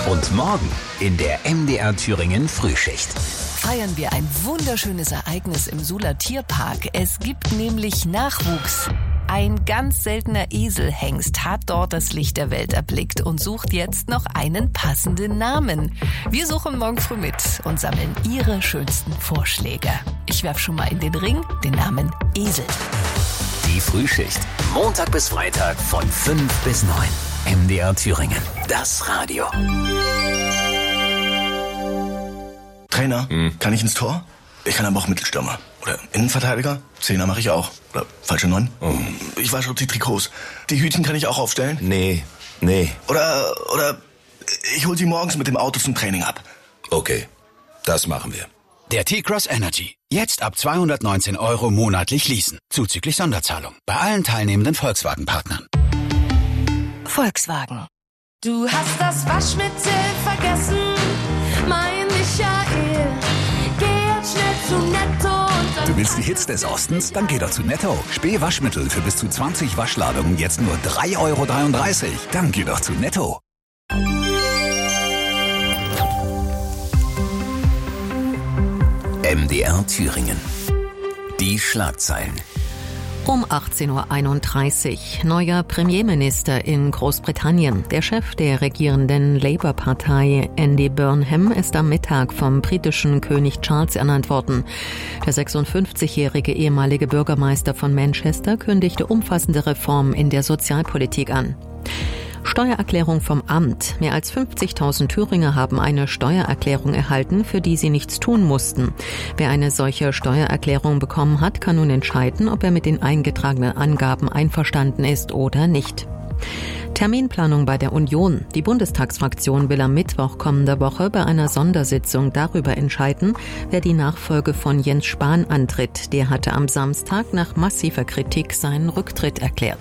Und morgen in der MDR Thüringen Frühschicht. Feiern wir ein wunderschönes Ereignis im Suhler Tierpark. Es gibt nämlich Nachwuchs. Ein ganz seltener Eselhengst hat dort das Licht der Welt erblickt und sucht jetzt noch einen passenden Namen. Wir suchen morgen früh mit und sammeln Ihre schönsten Vorschläge. Ich werfe schon mal in den Ring den Namen Esel. Die Frühschicht. Montag bis Freitag von 5 bis 9. MDR Thüringen. Das Radio. Trainer, kann ich ins Tor? Ich kann aber auch Mittelstürmer. Oder Innenverteidiger? Zehner mache ich auch. Oder falsche 9? Ich wasche die Trikots. Die Hütchen kann ich auch aufstellen? Nee. Oder ich hol sie morgens mit dem Auto zum Training ab. Okay, das machen wir. Der T-Cross Energy. Jetzt ab 219 € monatlich leasen. Zuzüglich Sonderzahlung. Bei allen teilnehmenden Volkswagen-Partnern. Volkswagen. Du hast das Waschmittel vergessen, mein Michael. Geh jetzt schnell zu Netto und dann... Du willst die Hits des Ostens? Dann geh doch zu Netto. Spee-Waschmittel für bis zu 20 Waschladungen jetzt nur 3,33 €. Dann geh doch zu Netto. MDR Thüringen. Die Schlagzeilen. Um 18.31 Uhr. Neuer Premierminister in Großbritannien. Der Chef der regierenden Labour-Partei, Andy Burnham, ist am Mittag vom britischen König Charles ernannt worden. Der 56-jährige ehemalige Bürgermeister von Manchester kündigte umfassende Reformen in der Sozialpolitik an. Steuererklärung vom Amt. Mehr als 50.000 Thüringer haben eine Steuererklärung erhalten, für die sie nichts tun mussten. Wer eine solche Steuererklärung bekommen hat, kann nun entscheiden, ob er mit den eingetragenen Angaben einverstanden ist oder nicht. Terminplanung bei der Union. Die Bundestagsfraktion will am Mittwoch kommender Woche bei einer Sondersitzung darüber entscheiden, wer die Nachfolge von Jens Spahn antritt. Der hatte am Samstag nach massiver Kritik seinen Rücktritt erklärt.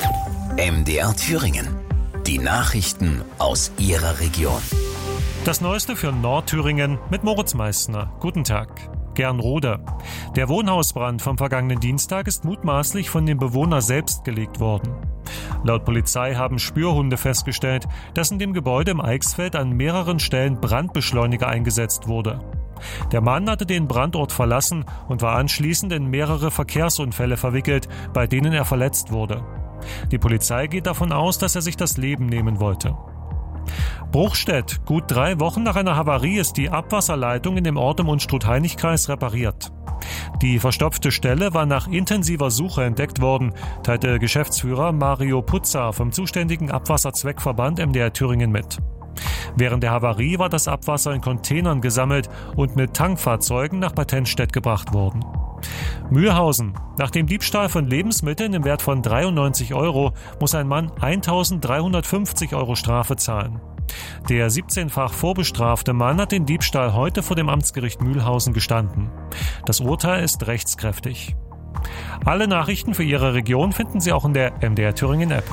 MDR Thüringen. Die Nachrichten aus Ihrer Region. Das Neueste für Nordthüringen mit Moritz Meissner. Guten Tag. Gernrode. Der Wohnhausbrand vom vergangenen Dienstag ist mutmaßlich von dem Bewohner selbst gelegt worden. Laut Polizei haben Spürhunde festgestellt, dass in dem Gebäude im Eichsfeld an mehreren Stellen Brandbeschleuniger eingesetzt wurde. Der Mann hatte den Brandort verlassen und war anschließend in mehrere Verkehrsunfälle verwickelt, bei denen er verletzt wurde. Die Polizei geht davon aus, dass er sich das Leben nehmen wollte. Bruchstedt. Gut 3 Wochen nach einer Havarie ist die Abwasserleitung in dem Ort im Unstrut-Hainich-Kreis repariert. Die verstopfte Stelle war nach intensiver Suche entdeckt worden, teilte Geschäftsführer Mario Putzer vom zuständigen Abwasserzweckverband MDR Thüringen mit. Während der Havarie war das Abwasser in Containern gesammelt und mit Tankfahrzeugen nach Bad Tennstedt gebracht worden. Mühlhausen. Nach dem Diebstahl von Lebensmitteln im Wert von 93 € muss ein Mann 1.350 € Strafe zahlen. Der 17-fach vorbestrafte Mann hat den Diebstahl heute vor dem Amtsgericht Mühlhausen gestanden. Das Urteil ist rechtskräftig. Alle Nachrichten für Ihre Region finden Sie auch in der MDR Thüringen App.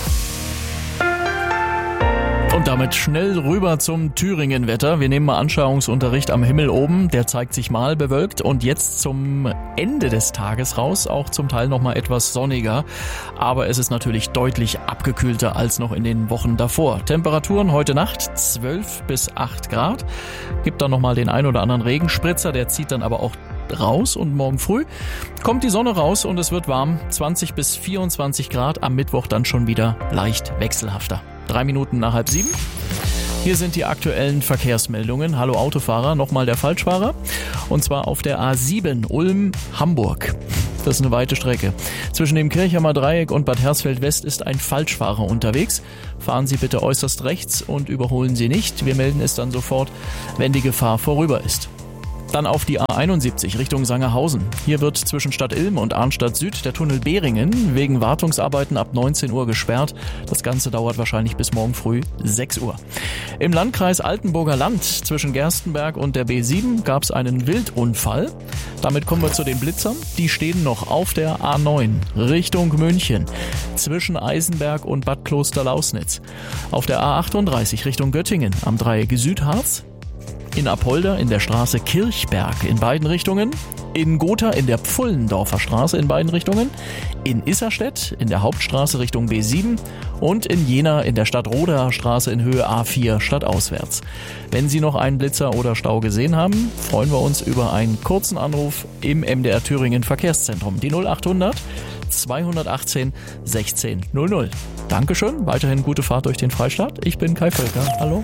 Und damit schnell rüber zum Thüringen-Wetter. Wir nehmen mal Anschauungsunterricht am Himmel oben. Der zeigt sich mal bewölkt und jetzt zum Ende des Tages raus. Auch zum Teil nochmal etwas sonniger. Aber es ist natürlich deutlich abgekühlter als noch in den Wochen davor. Temperaturen heute Nacht 12 bis 8 Grad. Gibt dann nochmal den ein oder anderen Regenspritzer. Der zieht dann aber auch raus und morgen früh kommt die Sonne raus und es wird warm. 20 bis 24 Grad. Am Mittwoch dann schon wieder leicht wechselhafter. 3 Minuten nach 6:30. Hier sind die aktuellen Verkehrsmeldungen. Hallo Autofahrer, nochmal der Falschfahrer. Und zwar auf der A7 Ulm-Hamburg. Das ist eine weite Strecke. Zwischen dem Kirchheimer Dreieck und Bad Hersfeld-West ist ein Falschfahrer unterwegs. Fahren Sie bitte äußerst rechts und überholen Sie nicht. Wir melden es dann sofort, wenn die Gefahr vorüber ist. Dann auf die A71 Richtung Sangerhausen. Hier wird zwischen Stadt Ilm und Arnstadt Süd der Tunnel Behringen wegen Wartungsarbeiten ab 19 Uhr gesperrt. Das Ganze dauert wahrscheinlich bis morgen früh 6 Uhr. Im Landkreis Altenburger Land zwischen Gerstenberg und der B7 gab es einen Wildunfall. Damit kommen wir zu den Blitzern. Die stehen noch auf der A9 Richtung München zwischen Eisenberg und Bad Klosterlausnitz. Auf der A38 Richtung Göttingen am Dreieck Südharz. in Apolda in der Straße Kirchberg in beiden Richtungen, in Gotha in der Pfullendorfer Straße in beiden Richtungen, in Isserstedt in der Hauptstraße Richtung B7 und in Jena in der Stadtroder Straße in Höhe A4 stadtauswärts. Wenn Sie noch einen Blitzer oder Stau gesehen haben, freuen wir uns über einen kurzen Anruf im MDR Thüringen Verkehrszentrum. Die 0800 218 16 00. Dankeschön, weiterhin gute Fahrt durch den Freistaat. Ich bin Kai Völker. Hallo.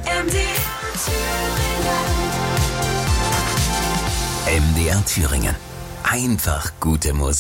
MDR Thüringen. Einfach gute Musik.